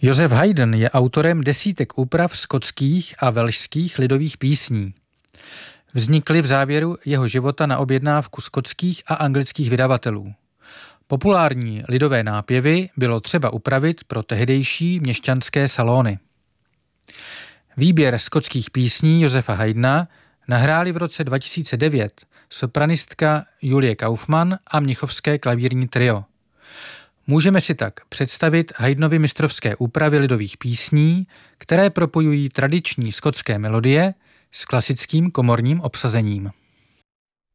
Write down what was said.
Josef Haydn je autorem desítek úprav skotských a velšských lidových písní. Vznikly v závěru jeho života na objednávku skotských a anglických vydavatelů. Populární lidové nápěvy bylo třeba upravit pro tehdejší měšťanské salony. Výběr skotských písní Josefa Haydna nahráli v roce 2009 sopranistka Julie Kaufmann a mnichovské klavírní trio. Můžeme si tak představit Haydnovy mistrovské úpravy lidových písní, které propojují tradiční skotské melodie s klasickým komorním obsazením.